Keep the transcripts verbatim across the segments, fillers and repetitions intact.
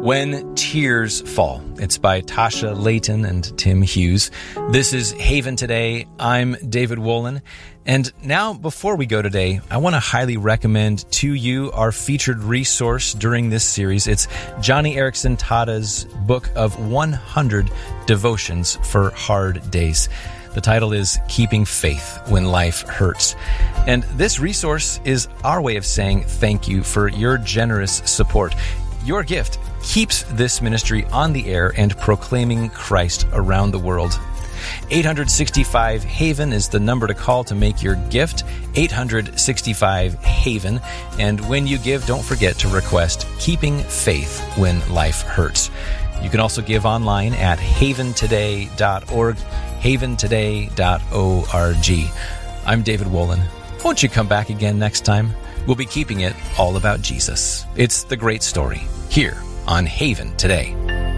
When Tears Fall. It's by Tasha Layton and Tim Hughes. This is Haven Today. I'm David Wolin. And now, before we go today, I want to highly recommend to you our featured resource during this series. It's Johnny Erickson Tada's book of one hundred devotions for hard days. The title is Keeping Faith When Life Hurts. And this resource is our way of saying thank you for your generous support. Your gift keeps this ministry on the air and proclaiming Christ around the world. eight sixty-five Haven is the number to call to make your gift, eight sixty-five Haven. And when you give, don't forget to request Keeping Faith When Life Hurts. You can also give online at haven today dot org, haven today dot org. I'm David Wolin. Won't you come back again next time? We'll be keeping it all about Jesus. It's the great story here on Haven Today.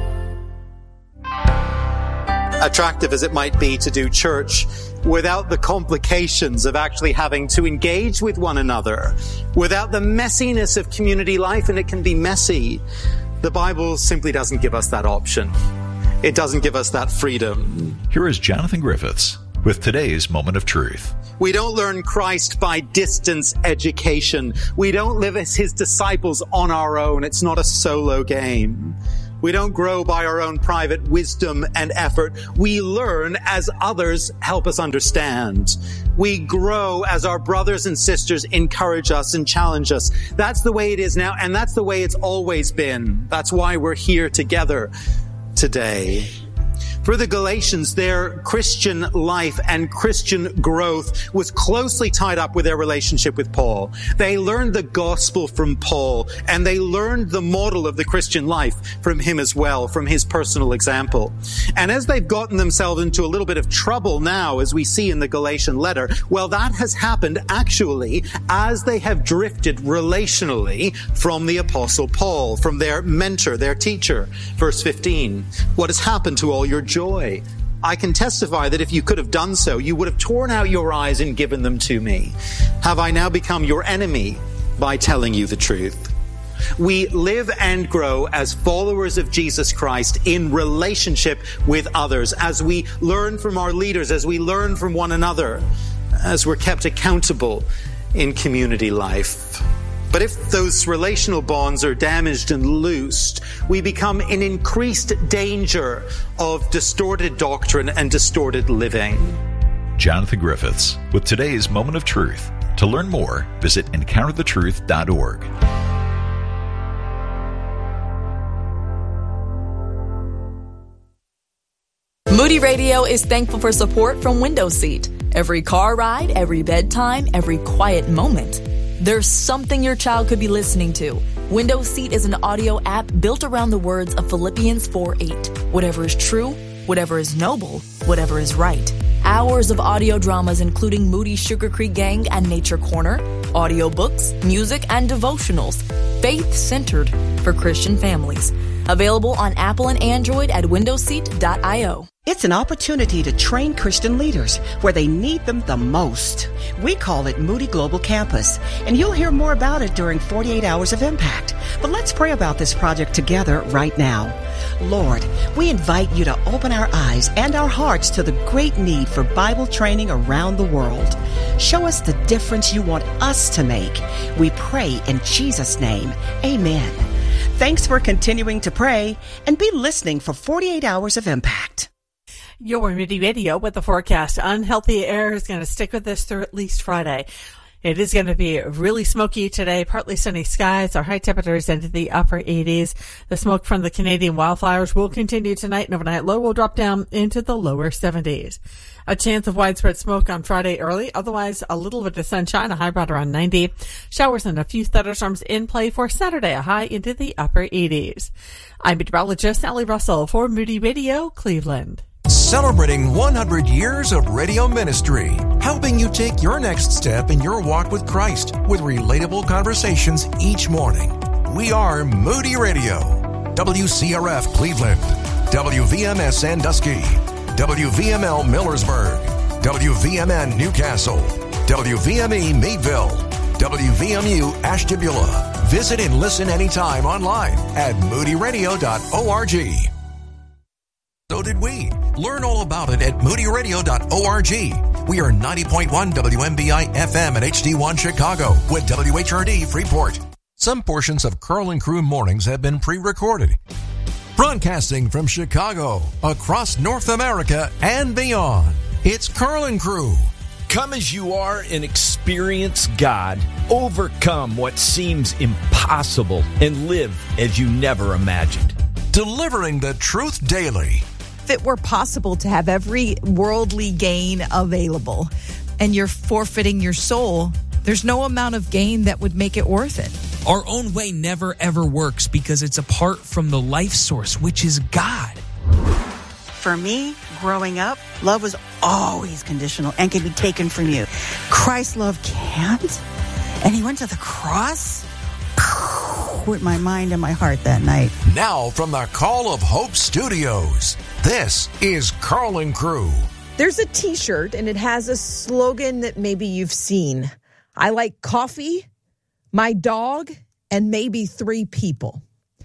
Attractive as it might be to do church without the complications of actually having to engage with one another, without the messiness of community life, and it can be messy, the Bible simply doesn't give us that option. It doesn't give us that freedom. Here is Jonathan Griffiths with today's Moment of Truth. We don't learn Christ by distance education. We don't live as his disciples on our own. It's not a solo game. We don't grow by our own private wisdom and effort. We learn as others help us understand. We grow as our brothers and sisters encourage us and challenge us. That's the way it is now, and that's the way it's always been. That's why we're here together today. For the Galatians, their Christian life and Christian growth was closely tied up with their relationship with Paul. They learned the gospel from Paul, and they learned the model of the Christian life from him as well, from his personal example. And as they've gotten themselves into a little bit of trouble now, as we see in the Galatian letter, well, that has happened actually as they have drifted relationally from the Apostle Paul, from their mentor, their teacher. Verse fifteen, what has happened to all your joy? I can testify that if you could have done so, you would have torn out your eyes and given them to me. Have I now become your enemy by telling you the truth? We live and grow as followers of Jesus Christ in relationship with others, as we learn from our leaders, as we learn from one another, as we're kept accountable in community life. But if those relational bonds are damaged and loosed, we become in increased danger of distorted doctrine and distorted living. Jonathan Griffiths with today's Moment of Truth. To learn more, visit encounter the truth dot org. Moody Radio is thankful for support from Window Seat. Every car ride, every bedtime, every quiet moment. There's something your child could be listening to. Window Seat is an audio app built around the words of Philippians four eight. Whatever is true, whatever is noble, whatever is right. Hours of audio dramas including Moody's Sugar Creek Gang and Nature Corner, audiobooks, music, and devotionals. Faith-centered for Christian families. Available on Apple and Android at window seat dot io. It's an opportunity to train Christian leaders where they need them the most. We call it Moody Global Campus, and you'll hear more about it during forty-eight Hours of Impact. But let's pray about this project together right now. Lord, we invite you to open our eyes and our hearts to the great need for Bible training around the world. Show us the difference you want us to make. We pray in Jesus' name. Amen. Thanks for continuing to pray, and be listening for forty-eight Hours of Impact. Your Moody Radio with the forecast. Unhealthy air is going to stick with us through at least Friday. It is going to be really smoky today, partly sunny skies. Our high temperatures into the upper eighties. The smoke from the Canadian wildfires will continue tonight, and overnight low will drop down into the lower seventies. A chance of widespread smoke on Friday early. Otherwise, a little bit of sunshine, a high about around ninety. Showers and a few thunderstorms in play for Saturday, a high into the upper eighties. I'm meteorologist Sally Russell for Moody Radio, Cleveland. Celebrating one hundred years of radio ministry, helping you take your next step in your walk with Christ with relatable conversations each morning. We are Moody Radio, W C R F Cleveland, W V M S Sandusky, W V M L Millersburg, W V M N Newcastle, W V M E Meadville, W V M U Ashtabula, Visit and listen anytime online at moody radio dot org. So did we. Learn all about it at moody radio dot org. We are ninety point one W M B I F M and H D one Chicago with W H R D Freeport. Some portions of Carl and Crew Mornings have been pre-recorded. Broadcasting from Chicago, across North America and beyond, it's Carl and Crew. Come as you are and experience God. Overcome what seems impossible and live as you never imagined. Delivering the truth daily. If it were possible to have every worldly gain available and you're forfeiting your soul, there's no amount of gain that would make it worth it. Our own way never ever works because it's apart from the life source, which is God. For me, growing up, love was always conditional and can be taken from you. Christ's love can't. And he went to the cross with my mind and my heart that night. Now from the Call of Hope Studios, this is Carl and Crew. There's a t-shirt and it has a slogan that maybe you've seen. I like coffee, my dog, and maybe three people.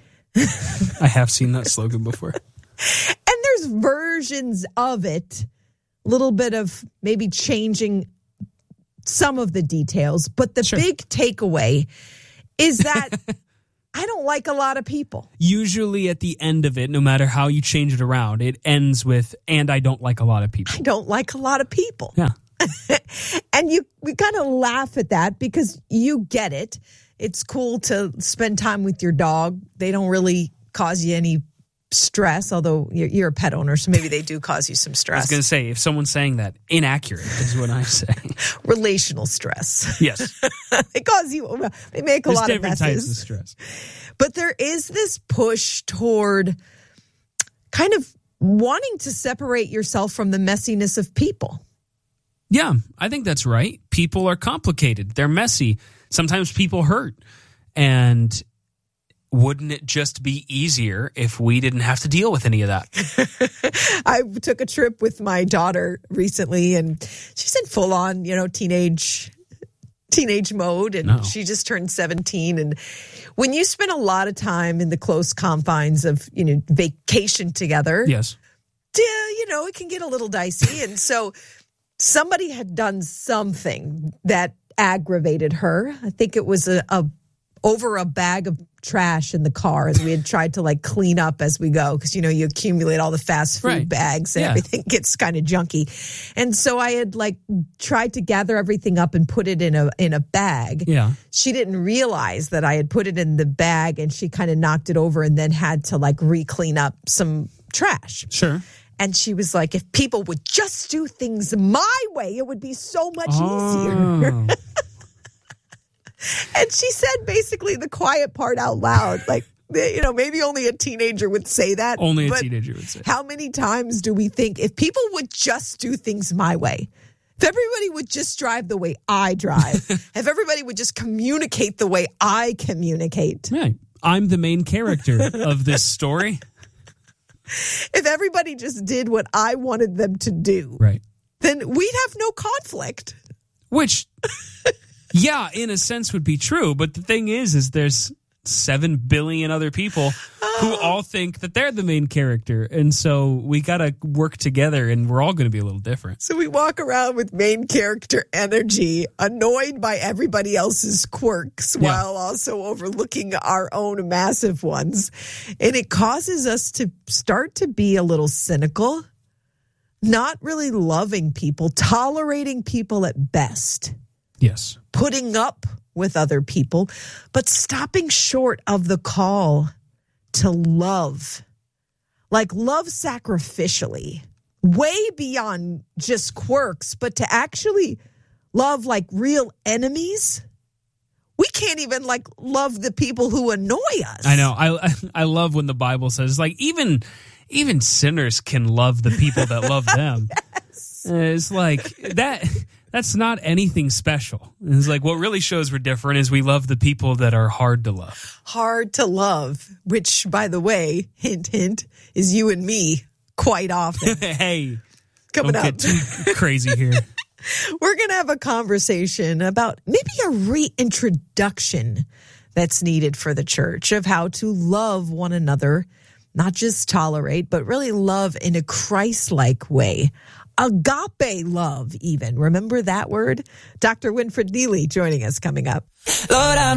I have seen that slogan before. And there's versions of it, a little bit of maybe changing some of the details. But the sure. big takeaway is that I don't like a lot of people. Usually at the end of it, no matter how you change it around, it ends with, and I don't like a lot of people. I don't like a lot of people. Yeah. And you we kind of laugh at that because you get it. It's cool to spend time with your dog. They don't really cause you any stress, although you're, you're a pet owner, so maybe they do cause you some stress. I was going to say, if someone's saying that, inaccurate is what I'm saying. Relational stress. Yes. They cause you, they make a There's lot of different messes. types of stress. But there is this push toward kind of wanting to separate yourself from the messiness of people. Yeah, I think that's right. People are complicated. They're messy. Sometimes people hurt. And wouldn't it just be easier if we didn't have to deal with any of that? I took a trip with my daughter recently, and she's in full on, you know, teenage teenage mode, and no. she just turned seventeen. And when you spend a lot of time in the close confines of, you know, vacation together, yes, you know, it can get a little dicey. And so somebody had done something that aggravated her. I think it was a, a over a bag of trash in the car as we had tried to like clean up as we go. Because, you know, you accumulate all the fast food right. bags and yeah. everything gets kind of junky. And so I had like tried to gather everything up and put it in a in a bag. Yeah. She didn't realize that I had put it in the bag, and she kind of knocked it over and then had to like re-clean up some trash. Sure. And she was like, if people would just do things my way, it would be so much oh. easier. And she said basically the quiet part out loud. Like, you know, maybe only a teenager would say that. Only a but teenager would say. How many times do we think if people would just do things my way, if everybody would just drive the way I drive, if everybody would just communicate the way I communicate. Right. I'm the main character of this story. If everybody just did what I wanted them to do, right, then we'd have no conflict. Which, yeah, in a sense would be true. But the thing is, is there's seven billion other people who all think that they're the main character. And so we got to work together, and we're all going to be a little different. So we walk around with main character energy, annoyed by everybody else's quirks, yeah. while also overlooking our own massive ones. And it causes us to start to be a little cynical, not really loving people, tolerating people at best. Yes. Putting up with other people, but stopping short of the call to love, like love sacrificially, way beyond just quirks, but to actually love like real enemies. We can't even like love the people who annoy us. I know. I I love when the Bible says like even even sinners can love the people that love them. Yes. It's like that. That's not anything special. It's like what really shows we're different is we love the people that are hard to love. Hard to love, which, by the way, hint, hint, is you and me quite often. Hey, coming don't up. Get too crazy here. We're going to have a conversation about maybe a reintroduction that's needed for the church of how to love one another, not just tolerate, but really love in a Christ-like way. Agape love, even. Remember that word? Doctor Winfred Neely joining us coming up. Lord, I'm